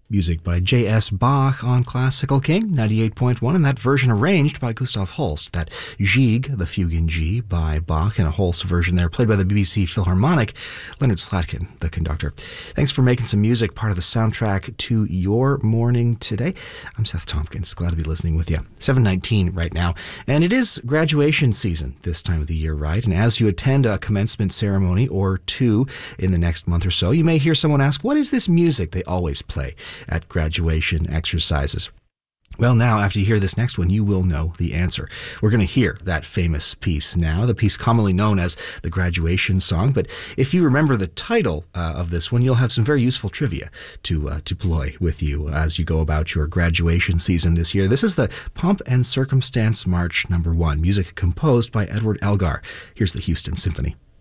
Music by J.S. Bach on Classical King 98.1, and that version arranged by Gustav Holst. That Gigue, the Fugue in G by Bach, in a Holst version there, played by the BBC Philharmonic, Leonard Slatkin, the conductor. Thanks for making some music part of the soundtrack to your morning today. I'm Seth Tompkins, glad to be listening with you. 7:19 right now, and it is graduation season this time of the year, right? And as you attend a commencement ceremony or two in the next month or so, you may hear someone ask, what is this music they always play at graduation exercises? Well, now, after you hear this next one, you will know the answer. We're going to hear that famous piece now, the piece commonly known as the graduation song. But if you remember the title of this one, you'll have some very useful trivia to ploy with you as you go about your graduation season this year. This is the Pomp and Circumstance March No. 1, music composed by Edward Elgar. Here's the Houston Symphony.